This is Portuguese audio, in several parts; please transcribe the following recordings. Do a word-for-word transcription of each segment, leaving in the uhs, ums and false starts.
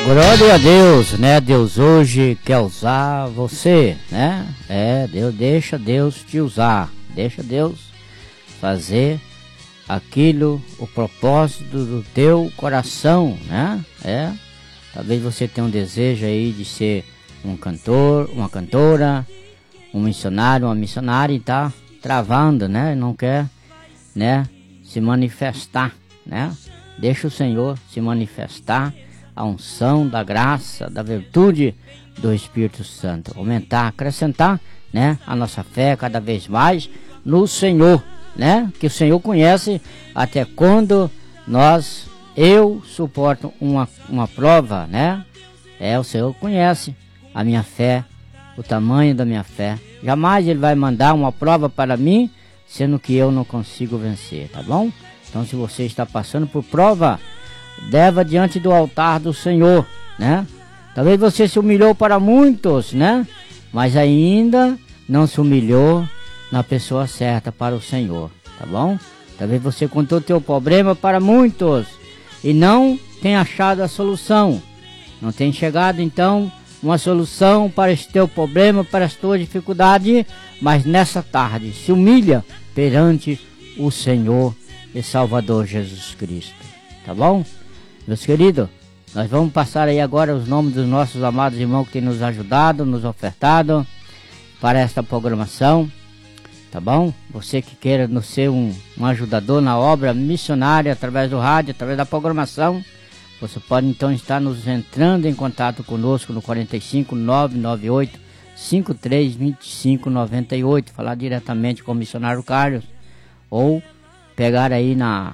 Glória a Deus, né? Deus hoje quer usar você, né? É, Deus, deixa Deus te usar, deixa Deus fazer aquilo, o propósito do teu coração, né? É, talvez você tenha um desejo aí de ser um cantor, uma cantora, um missionário, uma missionária e tá travando, né? Não quer, né? Se manifestar, né? Deixa o Senhor se manifestar, a unção da graça, da virtude do Espírito Santo, aumentar, acrescentar, né, a nossa fé cada vez mais no Senhor, né, que o Senhor conhece até quando nós, eu suporto uma, uma prova, né, é, o Senhor conhece a minha fé, o tamanho da minha fé, jamais Ele vai mandar uma prova para mim, sendo que eu não consigo vencer, tá bom? Então se você está passando por prova, leva diante do altar do Senhor, né? Talvez você se humilhou para muitos, né? Mas ainda não se humilhou na pessoa certa para o Senhor, tá bom? Talvez você contou o teu problema para muitos e não tem achado a solução. Não tem chegado então uma solução para esse teu problema, para as tuas dificuldades, mas nessa tarde se humilha perante o Senhor e Salvador Jesus Cristo, tá bom? Meus queridos, nós vamos passar aí agora os nomes dos nossos amados irmãos que têm nos ajudado, nos ofertado para esta programação, tá bom? Você que queira nos ser um, um ajudador na obra missionária através do rádio, através da programação, você pode então estar nos entrando em contato conosco no quarenta e cinco, nove nove oito, cinco três dois cinco nove oito, falar diretamente com o missionário Carlos, ou pegar aí na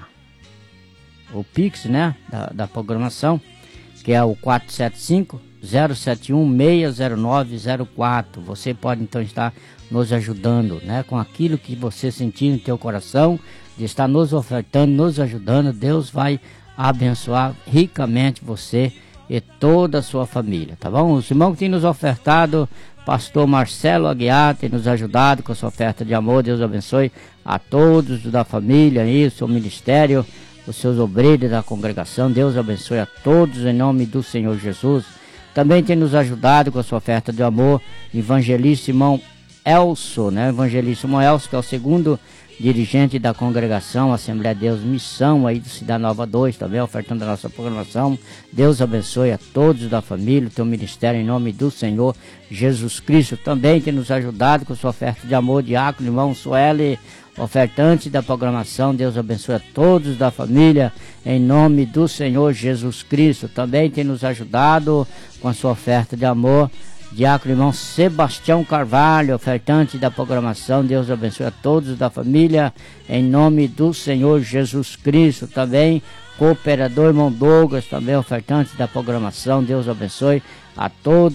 o Pix, né, da, da programação, que é o quatro sete cinco, zero sete um, seis zero nove zero quatro. Você pode então estar nos ajudando, né, com aquilo que você sentir no teu coração, de estar nos ofertando, nos ajudando. Deus vai abençoar ricamente você e toda a sua família, tá bom? Os irmãos que têm nos ofertado, pastor Marcelo Aguiar tem nos ajudado com a sua oferta de amor. Deus abençoe a todos da família e o seu ministério, os seus obreiros da congregação. Deus abençoe a todos em nome do Senhor Jesus. Também tem nos ajudado com a sua oferta de amor evangelista irmão Elso, né? Evangelista irmão Elso, que é o segundo dirigente da congregação Assembleia de Deus Missão aí do Cidade Nova dois, também ofertando a nossa programação. Deus abençoe a todos da família, o teu ministério em nome do Senhor Jesus Cristo. Também tem nos ajudado com a sua oferta de amor, diácono irmão Sueli, ofertante da programação. Deus abençoe a todos da família em nome do Senhor Jesus Cristo. Também tem nos ajudado com a sua oferta de amor diácono irmão Sebastião Carvalho, ofertante da programação. Deus abençoe a todos da família em nome do Senhor Jesus Cristo. Também cooperador irmão Douglas, também ofertante da programação. Deus abençoe a todos